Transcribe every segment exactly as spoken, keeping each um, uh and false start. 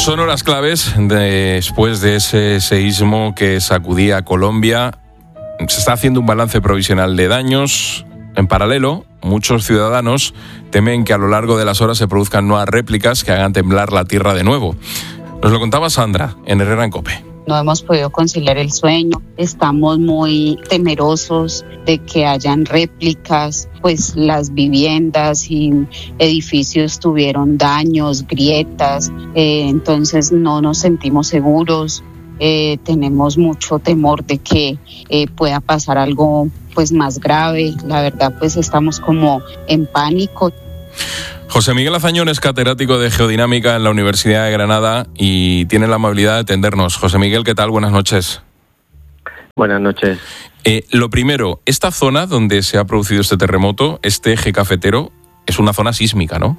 Son horas claves después de ese seísmo que sacudía a Colombia. Se está haciendo un balance provisional de daños. En paralelo, muchos ciudadanos temen que a lo largo de las horas se produzcan nuevas réplicas que hagan temblar la tierra de nuevo. Nos lo contaba Sandra en Herrera en COPE. No hemos podido conciliar el sueño, estamos muy temerosos de que hayan réplicas, pues las viviendas y edificios tuvieron daños, grietas, eh, entonces no nos sentimos seguros, eh, tenemos mucho temor de que eh, pueda pasar algo pues más grave. La verdad pues estamos como en pánico. José Miguel Azañón es catedrático de Geodinámica en la Universidad de Granada y tiene la amabilidad de atendernos. José Miguel, ¿qué tal? Buenas noches. Buenas noches. Eh, lo primero, esta zona donde se ha producido este terremoto, este eje cafetero, es una zona sísmica, ¿no?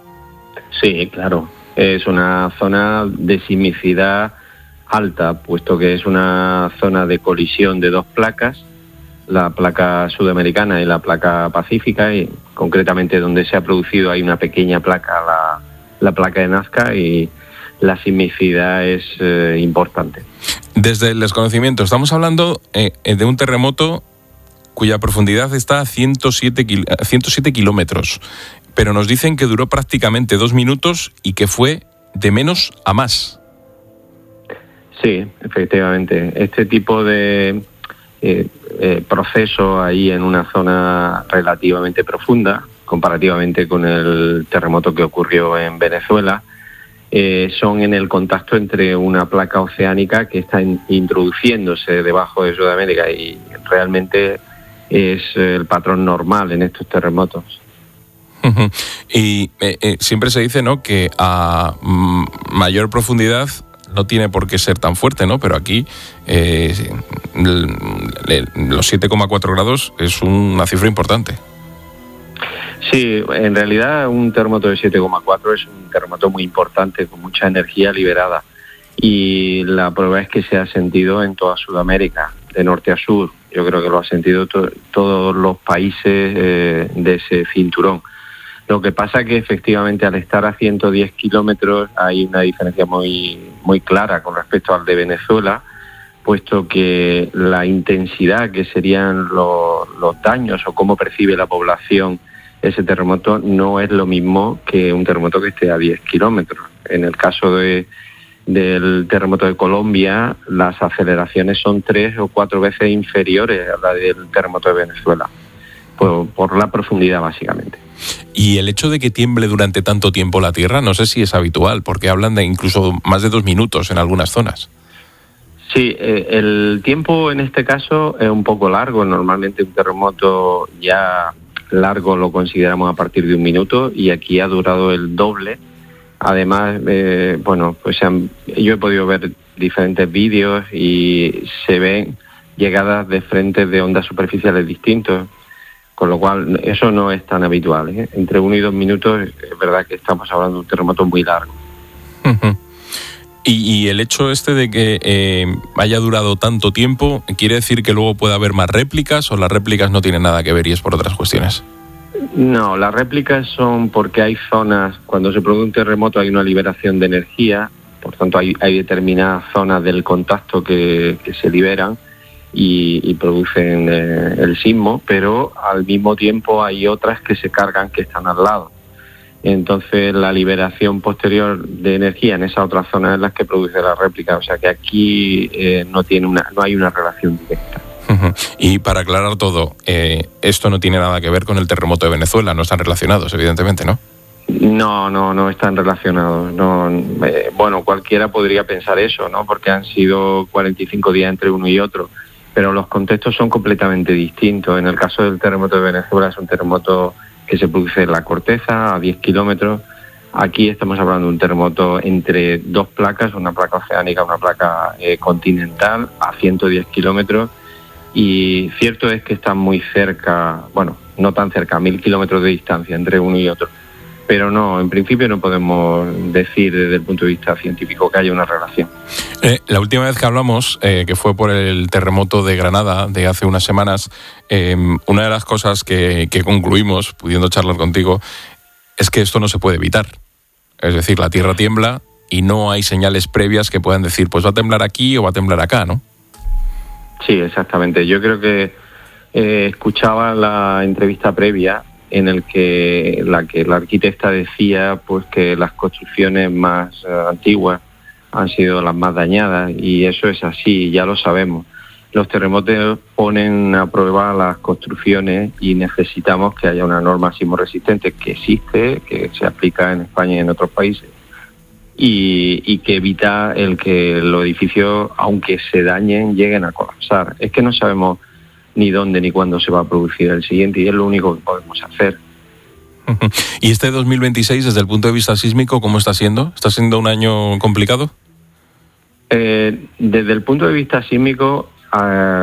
Sí, claro. Es una zona de sismicidad alta, puesto que es una zona de colisión de dos placas, la placa sudamericana y la placa pacífica, y concretamente donde se ha producido hay una pequeña placa, la, la placa de Nazca, y la sismicidad es eh, importante. Desde el desconocimiento, estamos hablando eh, de un terremoto cuya profundidad está a ciento siete kilómetros, pero nos dicen que duró prácticamente dos minutos y que fue de menos a más. Sí, efectivamente. Este tipo de Eh, eh, proceso ahí en una zona relativamente profunda, comparativamente con el terremoto que ocurrió en Venezuela, eh, son en el contacto entre una placa oceánica que está in, introduciéndose debajo de Sudamérica, y realmente es el patrón normal en estos terremotos. Uh-huh. Y eh, eh, siempre se dice, ¿no?, que a mm, mayor profundidad no tiene por qué ser tan fuerte, ¿no? Pero aquí eh, los siete coma cuatro grados es una cifra importante. Sí, en realidad un terremoto de siete coma cuatro es un terremoto muy importante, con mucha energía liberada. Y la prueba es que se ha sentido en toda Sudamérica, de norte a sur. Yo creo que lo ha sentido to- todos los países eh, de ese cinturón. Lo que pasa que efectivamente al estar a ciento diez kilómetros hay una diferencia muy, muy clara con respecto al de Venezuela, puesto que la intensidad que serían los, los daños o cómo percibe la población ese terremoto no es lo mismo que un terremoto que esté a diez kilómetros. En el caso de, del terremoto de Colombia, las aceleraciones son tres o cuatro veces inferiores a la del terremoto de Venezuela, por, por la profundidad básicamente. Y el hecho de que tiemble durante tanto tiempo la tierra, no sé si es habitual, porque hablan de incluso más de dos minutos en algunas zonas. Sí, eh, el tiempo en este caso es un poco largo. Normalmente un terremoto ya largo lo consideramos a partir de un minuto, y aquí ha durado el doble. Además, eh, bueno, pues se han, yo he podido ver diferentes vídeos y se ven llegadas de frentes de ondas superficiales distintos. Con lo cual, eso no es tan habitual, ¿eh? Entre uno y dos minutos es verdad que estamos hablando de un terremoto muy largo. Uh-huh. Y, y el hecho este de que eh, haya durado tanto tiempo, ¿quiere decir que luego puede haber más réplicas, o las réplicas no tienen nada que ver y es por otras cuestiones? No, las réplicas son porque hay zonas, cuando se produce un terremoto hay una liberación de energía, por tanto hay, hay determinadas zonas del contacto que, que se liberan, Y, y producen eh, el sismo, pero al mismo tiempo hay otras que se cargan que están al lado. Entonces la liberación posterior de energía en esa otra zona es la que produce la réplica, o sea que aquí eh, no tiene una, no hay una relación directa. Uh-huh. Y para aclarar todo, eh, esto no tiene nada que ver con el terremoto de Venezuela, no están relacionados, evidentemente, ¿no? No, no, no están relacionados. No, eh, bueno, cualquiera podría pensar eso, ¿no? Porque han sido cuarenta y cinco días entre uno y otro. Pero los contextos son completamente distintos. En el caso del terremoto de Venezuela es un terremoto que se produce en la corteza a diez kilómetros. Aquí estamos hablando de un terremoto entre dos placas, una placa oceánica, una placa eh, continental, a ciento diez kilómetros. Y cierto es que están muy cerca, bueno, no tan cerca, a mil kilómetros de distancia entre uno y otro. Pero no, en principio no podemos decir desde el punto de vista científico que haya una relación. Eh, la última vez que hablamos, eh, que fue por el terremoto de Granada de hace unas semanas, eh, una de las cosas que, que concluimos, pudiendo charlar contigo, es que esto no se puede evitar. Es decir, la tierra tiembla y no hay señales previas que puedan decir, pues va a temblar aquí o va a temblar acá, ¿no? Sí, exactamente. Yo creo que eh, escuchaba la entrevista previa en el que la que la arquitecta decía pues que las construcciones más eh, antiguas han sido las más dañadas, y eso es así, ya lo sabemos. Los terremotos ponen a prueba las construcciones y necesitamos que haya una norma sismorresistente que existe, que se aplica en España y en otros países, y, y que evita el que los edificios, aunque se dañen, lleguen a colapsar. Es que no sabemos ni dónde ni cuándo se va a producir el siguiente, y es lo único que podemos hacer. ¿Y este dos mil veintiséis, desde el punto de vista sísmico, cómo está siendo? ¿Está siendo un año complicado? Eh, desde el punto de vista sísmico, eh,